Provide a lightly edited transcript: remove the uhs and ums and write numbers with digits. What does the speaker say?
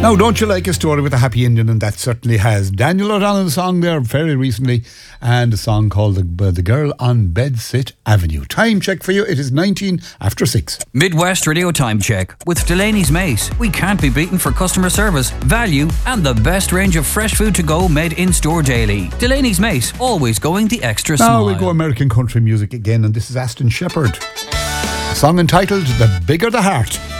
Now, don't you like a story with a happy ending? And that certainly has. Daniel O'Donnell's song there very recently, and a song called The Girl on Bedsit Avenue. Time check for you. It is 19 after 6. Midwest Radio Time Check with Delaney's Mace. We can't be beaten for customer service, value, and the best range of fresh food to go made in store daily. Delaney's Mace, always going the extra Now smile. we go American country music again, and this is Aston Shepherd. A song entitled The Bigger the Heart.